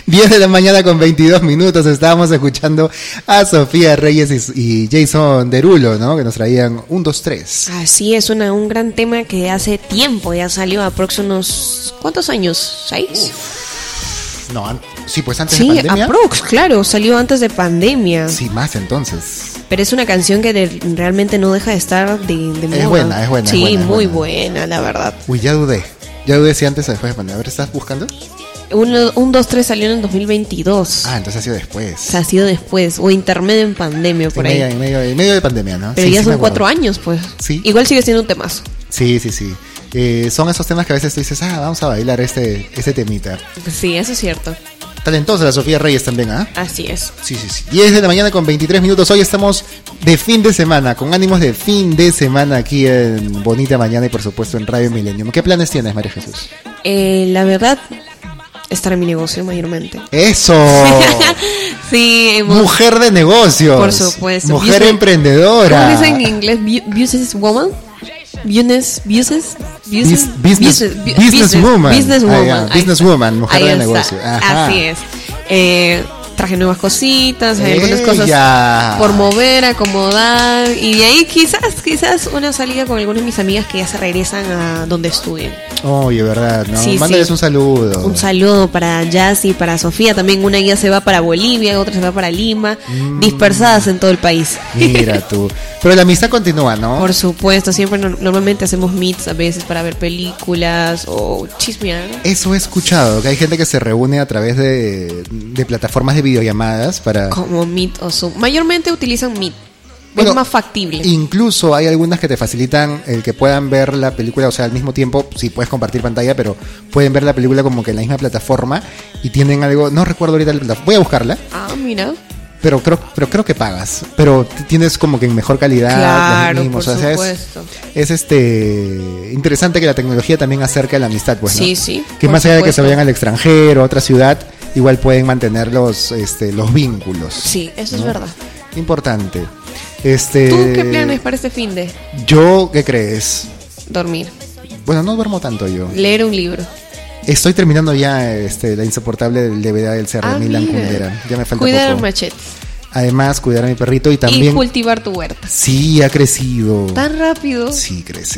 10 de la mañana con 22 minutos. Estábamos escuchando a Sofía Reyes y Jason Derulo, ¿no? Que nos traían 1, 2, 3. Así es, un gran tema que hace tiempo ya salió, aproximadamente ¿cuántos años? ¿6? No, sí, pues antes de pandemia. Sí, claro, salió antes de pandemia. Sí, más entonces. Pero es una canción que realmente no deja de estar de moda. Es buena. Sí, es muy buena, la verdad. Uy, ya dudé si antes o después de pandemia. A ver, ¿estás buscando? 1, 2, 3 salió en el 2022. Ah, entonces ha sido después. O sea, ha sido después, o intermedio en pandemia, por ahí. En medio de pandemia, ¿no? Pero sí, ya sí son 4 años, pues. Sí. Igual sigue siendo un temazo. Sí. Son esos temas que a veces tú dices, vamos a bailar este temita. Sí, eso es cierto. Talentosa la Sofía Reyes también, ¿ah? Así es. Sí. 10 de la mañana con 23 minutos. Hoy estamos de fin de semana, con ánimos de fin de semana aquí en Bonita Mañana y por supuesto en Radio Millennium. ¿Qué planes tienes, María Jesús? La verdad, estar en mi negocio mayormente. ¡Eso! Sí, mujer de negocios. Por supuesto. Mujer emprendedora. ¿Cómo dicen en inglés? Businesswoman. Businesswoman, mujer de negocio. Ajá. Así es. Traje nuevas cositas, hay algunas cosas por mover, acomodar, y de ahí quizás una salida con algunas de mis amigas que ya se regresan a donde estudien. Oye, verdad, ¿no? Sí, mándales un saludo. Un saludo para Jazz y para Sofía. También una ya se va para Bolivia, otra se va para Lima, dispersadas en todo el país. Mira tú. Pero la amistad continúa, ¿no? Por supuesto, siempre normalmente hacemos meets a veces para ver películas o chismear. Eso he escuchado, que hay gente que se reúne a través de plataformas de videollamadas para... Como Meet o Zoom. Mayormente utilizan Meet. Bueno, es más factible. Incluso hay algunas que te facilitan el que puedan ver la película, o sea, al mismo tiempo, sí puedes compartir pantalla, pero pueden ver la película como que en la misma plataforma y tienen algo, no recuerdo ahorita, voy a buscarla. Ah, mira. Pero creo que pagas, pero tienes como que en mejor calidad. Claro, por supuesto. Es interesante que la tecnología también acerque a la amistad, pues, ¿no? Sí. Que más allá de que se vayan al extranjero, a otra ciudad, igual pueden mantener los vínculos. Sí, eso, ¿no? Es verdad. Importante. ¿Tú qué planes para este fin de? Yo, ¿qué crees? Dormir. Bueno, no duermo tanto yo. Leer un libro. Estoy terminando ya La insoportable del DVD del CR Milan Kundera. Ya me falta cuidar poco. machetes. Además, cuidar a mi perrito y también... Y cultivar tu huerta. Sí, ha crecido. ¿Tan rápido? Sí, crece.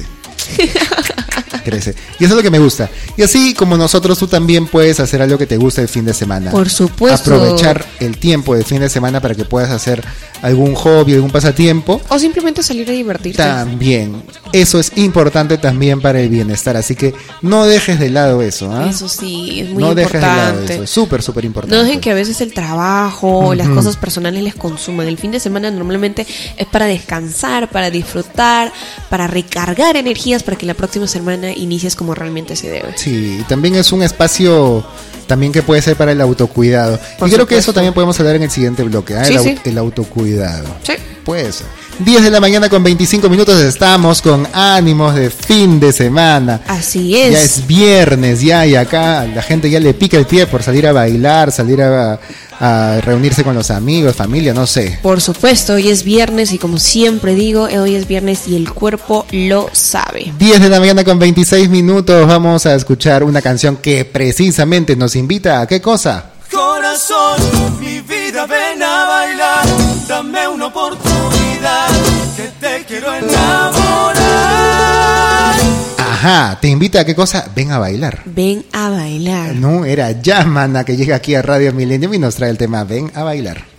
Y eso es lo que me gusta. Y así como nosotros, tú también puedes hacer algo que te guste el fin de semana. Por supuesto. Aprovechar el tiempo del fin de semana para que puedas hacer algún hobby, algún pasatiempo. O simplemente salir a divertirte. También. Eso es importante también para el bienestar. Así que no dejes de lado eso. Eso sí, es muy importante. No dejes de lado eso. Es súper importante. No dejen que a veces el trabajo, las cosas personales les consuman. El fin de semana normalmente es para descansar, para disfrutar, para recargar energías para que la próxima semana inicies como realmente se debe. Sí, y también es un espacio también que puede ser para el autocuidado. Y creo que eso también podemos hablar en el siguiente bloque, el autocuidado. Sí. Puede ser. 10 de la mañana con 25 minutos, estamos con ánimos de fin de semana. Así es. Ya es viernes, y acá la gente ya le pica el pie por salir a bailar, salir a reunirse con los amigos, familia, no sé. Por supuesto, hoy es viernes y como siempre digo, hoy es viernes y el cuerpo lo sabe. 10 de la mañana con 26 minutos, vamos a escuchar una canción que precisamente nos invita a ¿qué cosa? Corazón, mi vida, ven a bailar, dame una oportunidad, que te quiero enamorar. Ajá, te invita a ¿qué cosa? Ven a bailar. Ven a bailar. No, era Yamana que llega aquí a Radio Millennium y nos trae el tema Ven a bailar.